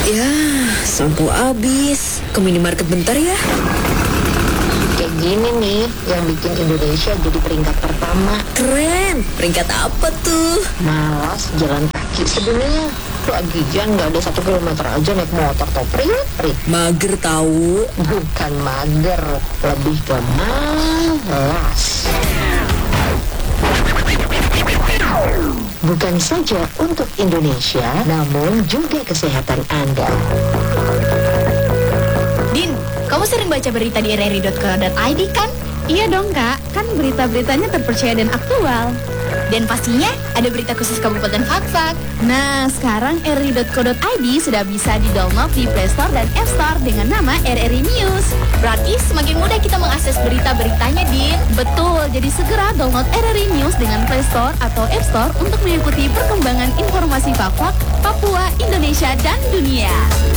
Ya, sampo habis. Ke minimarket bentar ya. Kayak gini nih yang bikin Indonesia jadi peringkat pertama. Keren. Peringkat apa tuh? Malas jalan kaki sebenarnya. Lagi nggak ada 1 kilometer aja naik motor toh prit. Mager tahu. Bukan mager, lebih ke malas. Bukan saja untuk Indonesia, namun juga kesehatan Anda. Din, kamu sering baca berita di rri.co.id kan? Iya dong kak, kan berita-beritanya terpercaya dan aktual. Dan pastinya ada berita khusus Kabupaten Fakfak. Nah, sekarang rri.co.id sudah bisa di-download di Play Store dan App Store dengan nama RRI News. Berarti semakin mudah kita mengakses berita-beritanya, Din. Betul, jadi segera download RRI News dengan Play Store atau App Store untuk mengikuti perkembangan informasi Fakfak, Papua, Indonesia, dan dunia.